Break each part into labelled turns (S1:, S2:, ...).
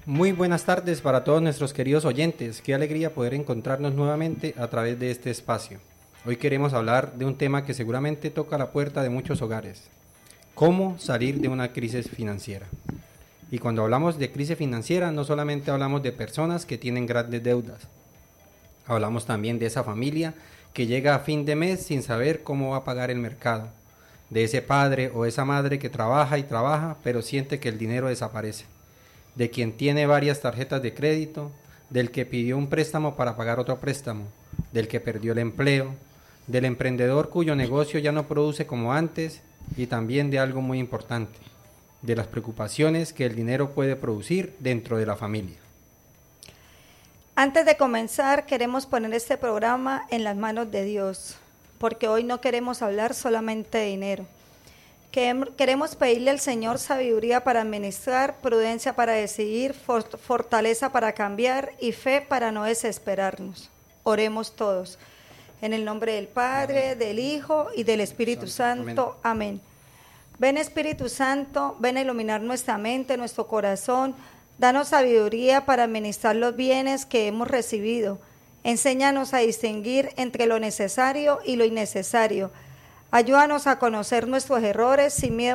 S1: Muy buenas tardes para todos nuestros queridos oyentes. Qué alegría poder encontrarnos nuevamente a través de este espacio. Hoy queremos hablar de un tema que seguramente toca la puerta de muchos hogares. ¿Cómo salir de una crisis financiera? Y cuando hablamos de crisis financiera, no solamente hablamos de personas que tienen grandes deudas. Hablamos también de esa familia que llega a fin de mes sin saber cómo va a pagar el mercado. De ese padre o esa madre que trabaja y trabaja, pero siente que el dinero desaparece. De quien tiene varias tarjetas de crédito, del que pidió un préstamo para pagar otro préstamo, del que perdió el empleo, del emprendedor cuyo negocio ya no produce como antes y también de algo muy importante, de las preocupaciones que el dinero puede producir dentro de la familia.
S2: Antes de comenzar, queremos poner este programa en las manos de Dios, porque hoy no queremos hablar solamente de dinero. Queremos pedirle al Señor sabiduría para administrar, prudencia para decidir, fortaleza para cambiar y fe para no desesperarnos. Oremos todos. En el nombre del Padre, del Hijo y del Espíritu Santo. Amén. Ven Espíritu Santo, ven a iluminar nuestra mente, nuestro corazón. Danos sabiduría para administrar los bienes que hemos recibido. Enséñanos a distinguir entre lo necesario y lo innecesario. Ayúdanos a conocer nuestros errores sin miedo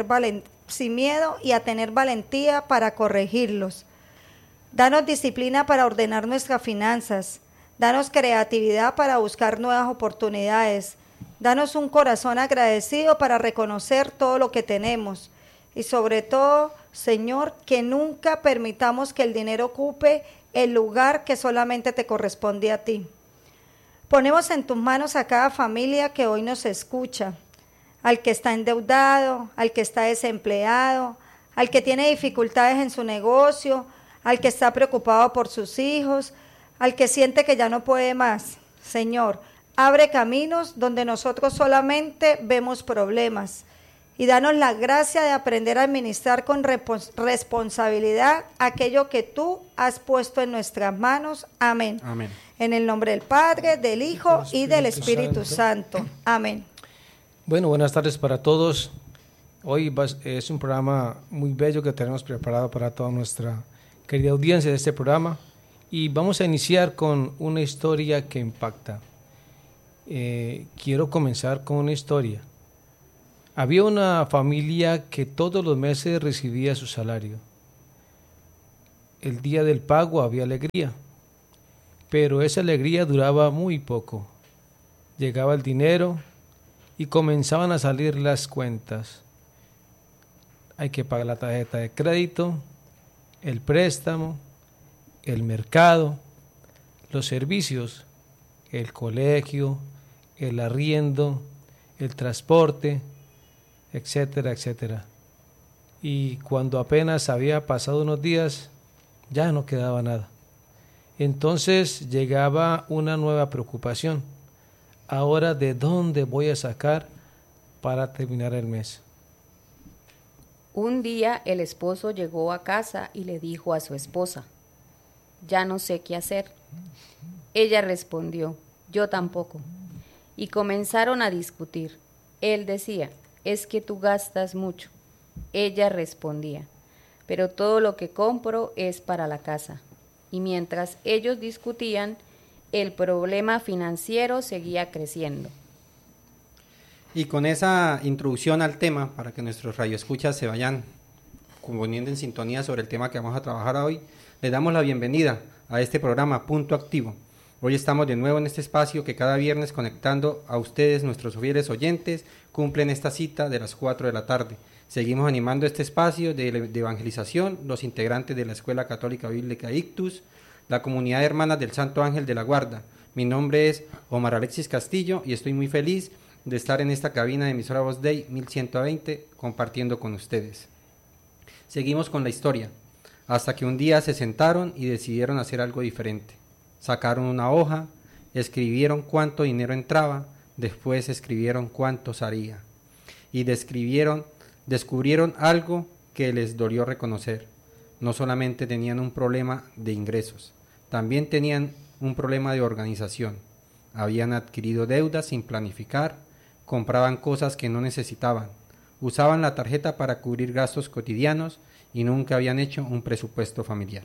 S2: y a tener valentía para corregirlos. Danos disciplina para ordenar nuestras finanzas. Danos creatividad para buscar nuevas oportunidades. Danos un corazón agradecido para reconocer todo lo que tenemos. Y sobre todo, Señor, que nunca permitamos que el dinero ocupe el lugar que solamente te corresponde a ti. Ponemos en tus manos a cada familia que hoy nos escucha, al que está endeudado, al que está desempleado, al que tiene dificultades en su negocio, al que está preocupado por sus hijos, al que siente que ya no puede más. Señor, abre caminos donde nosotros solamente vemos problemas y danos la gracia de aprender a administrar con responsabilidad aquello que tú has puesto en nuestras manos. Amén.
S1: Amén.
S2: En el nombre del Padre, del Hijo y del Espíritu Santo. Amén.
S3: Bueno, buenas tardes para todos. Hoy es un programa muy bello que tenemos preparado para toda nuestra querida audiencia de este programa. Y vamos a iniciar con una historia que impacta. Quiero comenzar con una historia. Había una familia que todos los meses recibía su salario. El día del pago había alegría, pero esa alegría duraba muy poco. Llegaba el dinero y comenzaban a salir las cuentas. Hay que pagar la tarjeta de crédito, el préstamo, el mercado, los servicios, el colegio, el arriendo, el transporte, etcétera, etcétera. Y cuando apenas había pasado unos días, ya no quedaba nada. Entonces llegaba una nueva preocupación. Ahora, ¿de dónde voy a sacar para terminar el mes?
S4: Un día el esposo llegó a casa y le dijo a su esposa: «Ya no sé qué hacer». Ella respondió: «Yo tampoco». Y comenzaron a discutir. Él decía: «Es que tú gastas mucho». Ella respondía: «Pero todo lo que compro es para la casa». Y mientras ellos discutían, el problema financiero seguía creciendo.
S1: Y con esa introducción al tema, para que nuestros radioescuchas se vayan poniendo en sintonía sobre el tema que vamos a trabajar hoy, les damos la bienvenida a este programa Punto Activo. Hoy estamos de nuevo en este espacio que cada viernes, conectando a ustedes, nuestros fieles oyentes, cumplen esta cita de las 4 de la tarde. Seguimos animando este espacio de evangelización, los integrantes de la Escuela Católica Bíblica Ictus, la comunidad de hermanas del Santo Ángel de la Guarda. Mi nombre es Omar Alexis Castillo y estoy muy feliz de estar en esta cabina de emisora Voz Dei 1120 compartiendo con ustedes. Seguimos con la historia, hasta que un día se sentaron y decidieron hacer algo diferente. Sacaron una hoja, escribieron cuánto dinero entraba, después escribieron cuánto salía y descubrieron algo que les dolió reconocer. No solamente tenían un problema de ingresos, también tenían un problema de organización. Habían adquirido deudas sin planificar, compraban cosas que no necesitaban, usaban la tarjeta para cubrir gastos cotidianos y nunca habían hecho un presupuesto familiar.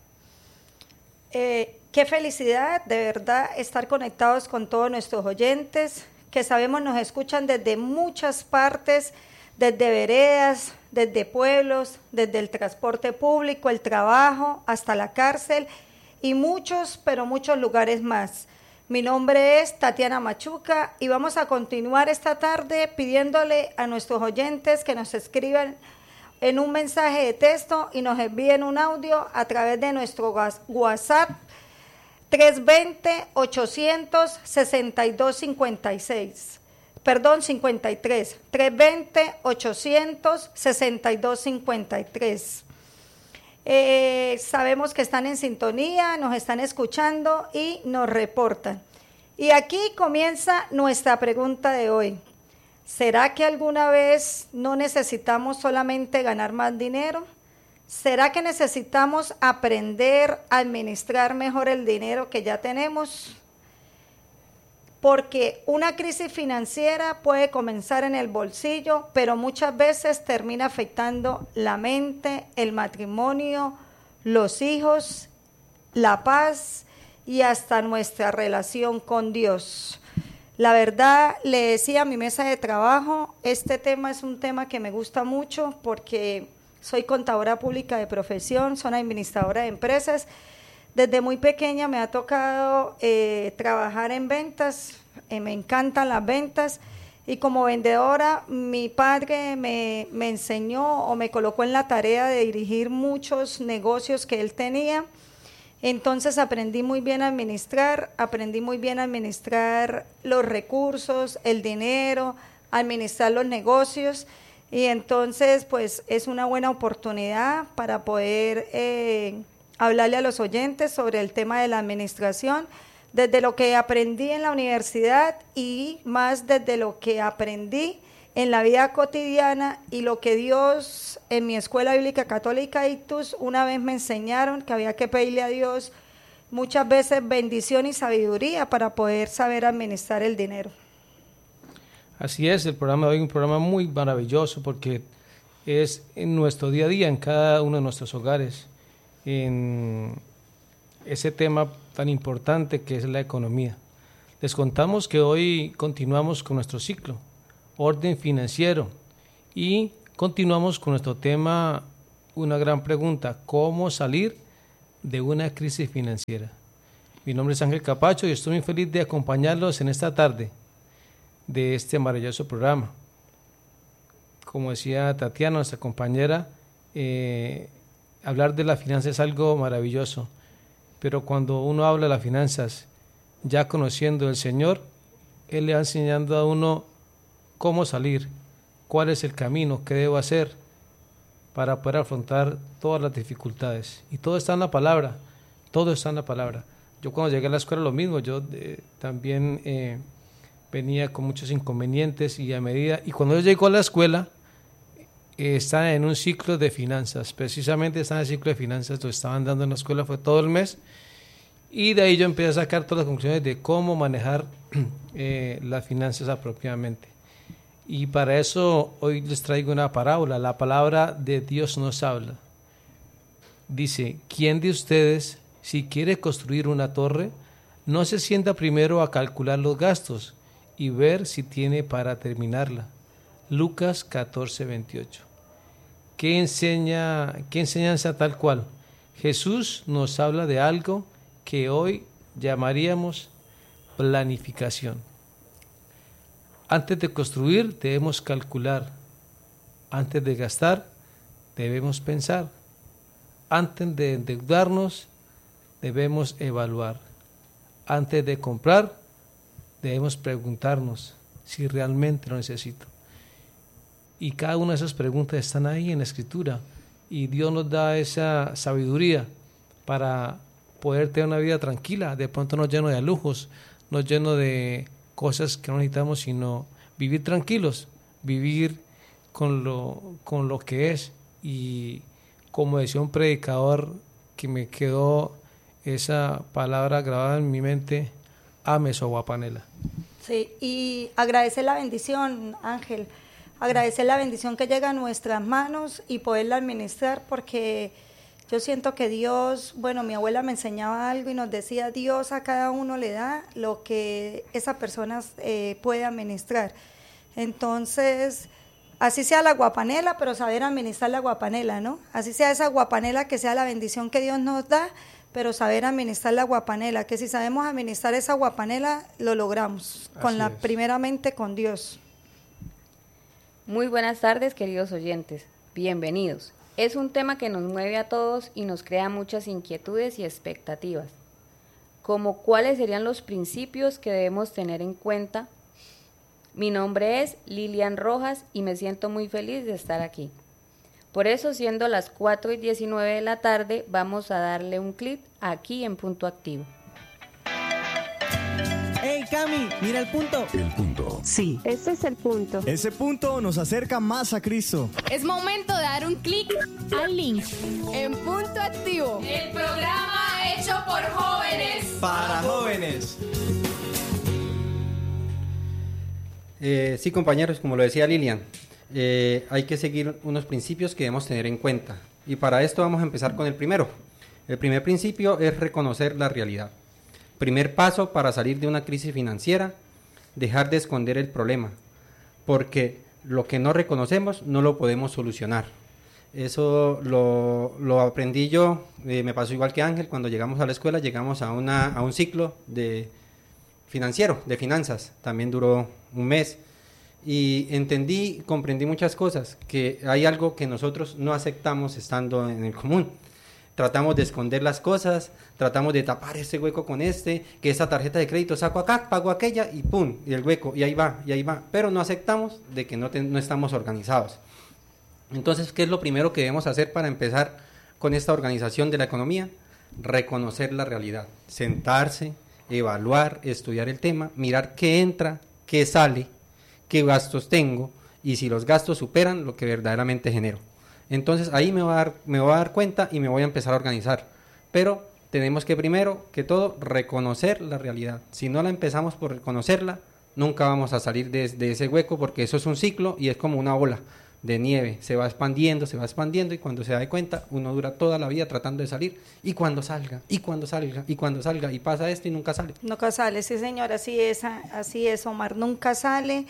S2: Qué felicidad, de verdad, estar conectados con todos nuestros oyentes, que sabemos nos escuchan desde muchas partes, desde veredas, desde pueblos, desde el transporte público, el trabajo, hasta la cárcel y muchos, pero muchos lugares más. Mi nombre es Tatiana Machuca y vamos a continuar esta tarde pidiéndole a nuestros oyentes que nos escriban en un mensaje de texto y nos envíen un audio a través de nuestro WhatsApp 320-800-6256. Perdón, 53. 320-800-6253. Sabemos que están en sintonía, nos están escuchando y nos reportan. Y aquí comienza nuestra pregunta de hoy. ¿Será que alguna vez no necesitamos solamente ganar más dinero? ¿Será que necesitamos aprender a administrar mejor el dinero que ya tenemos? Porque una crisis financiera puede comenzar en el bolsillo, pero muchas veces termina afectando la mente, el matrimonio, los hijos, la paz y hasta nuestra relación con Dios. La verdad, le decía a mi mesa de trabajo, este tema es un tema que me gusta mucho porque soy contadora pública de profesión, soy administradora de empresas. Desde muy pequeña me ha tocado trabajar en ventas, me encantan las ventas y como vendedora mi padre me enseñó o me colocó en la tarea de dirigir muchos negocios que él tenía. Entonces aprendí muy bien a administrar los recursos, el dinero, administrar los negocios y entonces pues es una buena oportunidad para poder hablarle a los oyentes sobre el tema de la administración, desde lo que aprendí en la universidad y más desde lo que aprendí en la vida cotidiana y lo que Dios en mi escuela bíblica católica Ictus una vez me enseñaron que había que pedirle a Dios muchas veces bendición y sabiduría para poder saber administrar el dinero.
S3: Así es, el programa de hoy es un programa muy maravilloso porque es en nuestro día a día, en cada uno de nuestros hogares, en ese tema tan importante que es la economía. Les contamos que hoy continuamos con nuestro ciclo, orden financiero, y continuamos con nuestro tema, una gran pregunta, ¿cómo salir de una crisis financiera? Mi nombre es Ángel Capacho y estoy muy feliz de acompañarlos en esta tarde de este maravilloso programa. Como decía Tatiana, nuestra compañera, hablar de la finanza es algo maravilloso, pero cuando uno habla de las finanzas, ya conociendo al Señor, Él le va enseñando a uno cómo salir, cuál es el camino, qué debo hacer para poder afrontar todas las dificultades. Y todo está en la palabra, todo está en la palabra. Yo cuando llegué a la escuela lo mismo, yo también venía con muchos inconvenientes y cuando yo llego a la escuela, están en un ciclo de finanzas, precisamente están en el ciclo de finanzas, lo estaban dando en la escuela, fue todo el mes, y de ahí yo empecé a sacar todas las conclusiones de cómo manejar las finanzas apropiadamente. Y para eso hoy les traigo una parábola, la palabra de Dios nos habla. Dice, ¿quién de ustedes, si quiere construir una torre, no se sienta primero a calcular los gastos y ver si tiene para terminarla? Lucas 14:28. ¿Qué enseñanza tal cual? Jesús nos habla de algo que hoy llamaríamos planificación. Antes de construir debemos calcular, antes de gastar debemos pensar, antes de endeudarnos debemos evaluar, antes de comprar debemos preguntarnos si realmente lo necesito. Y cada una de esas preguntas están ahí en la Escritura y Dios nos da esa sabiduría para poder tener una vida tranquila, de pronto no lleno de lujos, no lleno de cosas que no necesitamos, sino vivir tranquilos, vivir con lo que es. Y como decía un predicador que me quedó esa palabra grabada en mi mente, ame su guapanela.
S2: Sí, y agradecer la bendición, Ángel, agradecer la bendición que llega a nuestras manos y poderla administrar, porque yo siento que Dios, bueno, mi abuela me enseñaba algo y nos decía, Dios a cada uno le da lo que esa persona puede administrar. Entonces, así sea la guapanela, pero saber administrar la guapanela, ¿no? Así sea esa guapanela, que sea la bendición que Dios nos da, pero saber administrar la guapanela, que si sabemos administrar esa guapanela, lo logramos, primeramente con Dios.
S4: Muy buenas tardes, queridos oyentes. Bienvenidos. Es un tema que nos mueve a todos y nos crea muchas inquietudes y expectativas. Como cuáles serían los principios que debemos tener en cuenta. Mi nombre es Lilian Rojas y me siento muy feliz de estar aquí. Por eso, siendo las 4:19 de la tarde, vamos a darle un clip aquí en Punto Activo.
S5: ¡Hey, Cami! ¡Mira el punto!
S6: El punto.
S7: Sí, ese es el punto.
S5: Ese punto nos acerca más a Cristo.
S8: Es momento de dar un clic al link en Punto Activo.
S9: El programa hecho por jóvenes.
S5: Para jóvenes.
S1: Sí, compañeros, como lo decía Lilian, hay que seguir unos principios que debemos tener en cuenta. Y para esto vamos a empezar con el primero. El primer principio es reconocer la realidad. Primer paso para salir de una crisis financiera, dejar de esconder el problema, porque lo que no reconocemos no lo podemos solucionar. Eso lo aprendí yo, me pasó igual que Ángel, cuando llegamos a la escuela, llegamos a un ciclo financiero, de finanzas, también duró un mes, y comprendí muchas cosas, que hay algo que nosotros no aceptamos estando en el común. Tratamos de esconder las cosas, tratamos de tapar ese hueco con que esa tarjeta de crédito saco acá, pago aquella y pum, y el hueco, y ahí va, pero no aceptamos de que no estamos organizados. Entonces, ¿qué es lo primero que debemos hacer para empezar con esta organización de la economía? Reconocer la realidad, sentarse, evaluar, estudiar el tema, mirar qué entra, qué sale, qué gastos tengo, y si los gastos superan lo que verdaderamente genero. Entonces ahí me voy a dar cuenta y me voy a empezar a organizar. Pero tenemos que primero que todo reconocer la realidad. Si no la empezamos por reconocerla, nunca vamos a salir de ese hueco, porque eso es un ciclo y es como una ola de nieve. Se va expandiendo y cuando se da cuenta uno dura toda la vida tratando de salir, y cuando salga, y pasa esto y nunca sale.
S2: Nunca sale, sí señor, así es Omar, nunca sale.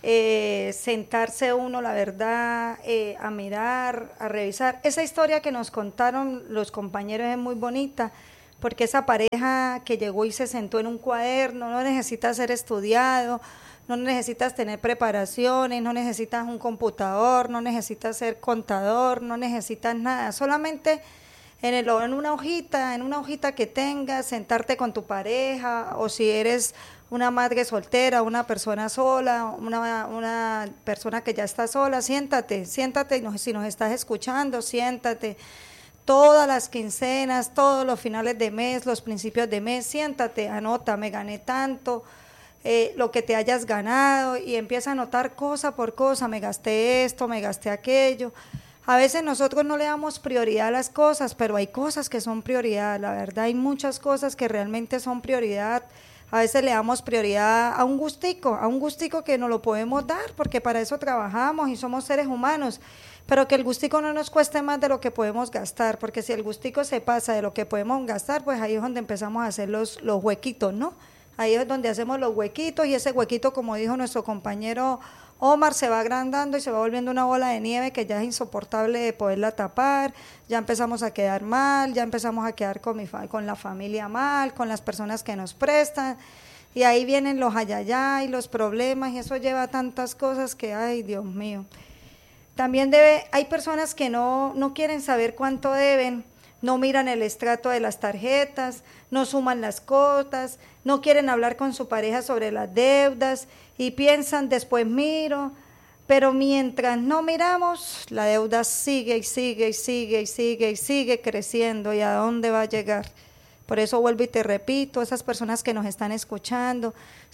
S2: Sentarse uno, la verdad, a mirar, a revisar. Esa historia que nos contaron los compañeros es muy bonita, porque esa pareja que llegó y se sentó en un cuaderno, no necesita ser estudiado, no necesitas tener preparaciones, no necesitas un computador, no necesitas ser contador, no necesitas nada, solamente en una hojita que tengas, sentarte con tu pareja, o si eres una madre soltera, una persona sola, una persona que ya está sola, siéntate, si nos estás escuchando, siéntate, todas las quincenas, todos los finales de mes, los principios de mes, siéntate, anota, me gané tanto, lo que te hayas ganado, y empieza a anotar cosa por cosa, me gasté esto, me gasté aquello. A veces nosotros no le damos prioridad a las cosas, pero hay cosas que son prioridad, la verdad, hay muchas cosas que realmente son prioridad. A veces le damos prioridad a un gustico que nos lo podemos dar, porque para eso trabajamos y somos seres humanos, pero que el gustico no nos cueste más de lo que podemos gastar, porque si el gustico se pasa de lo que podemos gastar, pues ahí es donde empezamos a hacer los huequitos, ¿no? Ahí es donde hacemos los huequitos, y ese huequito, como dijo nuestro compañero Omar, se va agrandando y se va volviendo una bola de nieve que ya es insoportable de poderla tapar. Ya empezamos a quedar mal, ya empezamos a quedar con la familia mal, con las personas que nos prestan, y ahí vienen los ayayay, los problemas, y eso lleva a tantas cosas que, ay, Dios mío. También hay personas que no quieren saber cuánto deben, no miran el estrato de las tarjetas, no suman las cuotas, no quieren hablar con su pareja sobre las deudas y piensan, después miro, pero mientras no miramos, la deuda sigue y sigue y sigue y sigue y sigue creciendo. ¿Y a dónde va a llegar? Por eso vuelvo y te repito, esas personas que nos están escuchando,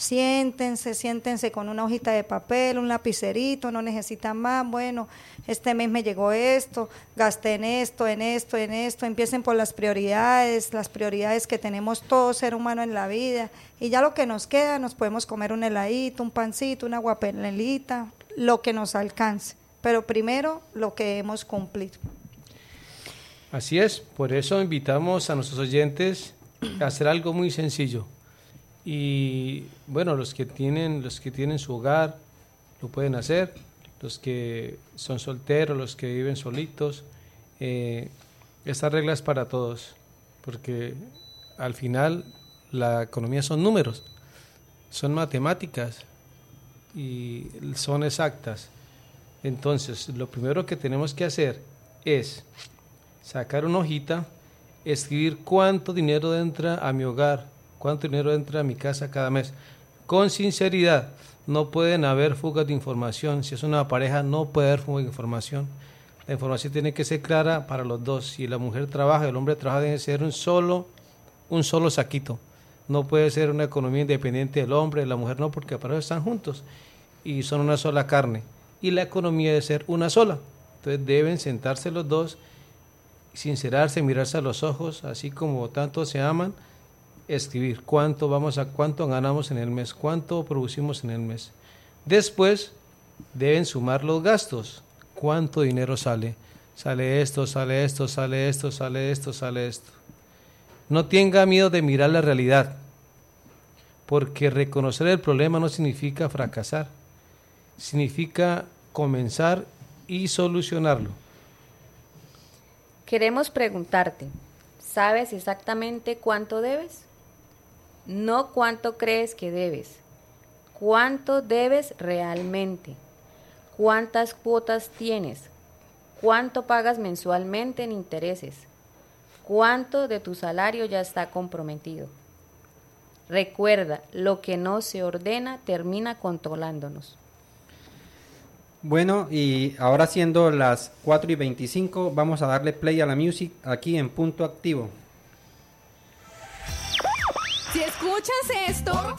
S2: siéntense con una hojita de papel, un lapicerito, no necesitan más. Bueno, este mes me llegó esto, gasté en esto, empiecen por las prioridades que tenemos todo ser humano en la vida, y ya lo que nos queda, nos podemos comer un heladito, un pancito, una guapanelita, lo que nos alcance, pero primero lo que debemos cumplir.
S3: Así es, por eso invitamos a nuestros oyentes a hacer algo muy sencillo. Y bueno, los que tienen su hogar lo pueden hacer, los que son solteros, los que viven solitos, esta regla es para todos, porque al final la economía son números, son matemáticas y son exactas. Entonces, lo primero que tenemos que hacer es sacar una hojita, escribir cuánto dinero entra a mi hogar, cuánto dinero entra a mi casa cada mes. Con sinceridad, no pueden haber fugas de información. Si es una pareja, no puede haber fugas de información. La información tiene que ser clara para los dos. Si la mujer trabaja y el hombre trabaja, debe ser un solo saquito. No puede ser una economía independiente del hombre, de la mujer no, porque para eso están juntos y son una sola carne. Y la economía debe ser una sola. Entonces deben sentarse los dos, sincerarse, mirarse a los ojos, así como tanto se aman, escribir cuánto ganamos en el mes, cuánto producimos en el mes. Después deben sumar los gastos. ¿Cuánto dinero sale? Sale esto, sale esto, sale esto, sale esto, sale esto. No tenga miedo de mirar la realidad, porque reconocer el problema no significa fracasar, significa comenzar y solucionarlo.
S4: Queremos preguntarte, ¿sabes exactamente cuánto debes? No cuánto crees que debes. ¿Cuánto debes realmente? ¿Cuántas cuotas tienes? ¿Cuánto pagas mensualmente en intereses? ¿Cuánto de tu salario ya está comprometido? Recuerda, lo que no se ordena termina controlándonos.
S1: Bueno, y ahora siendo las 4:25, vamos a darle play a la music aquí en Punto Activo.
S8: Si escuchas esto,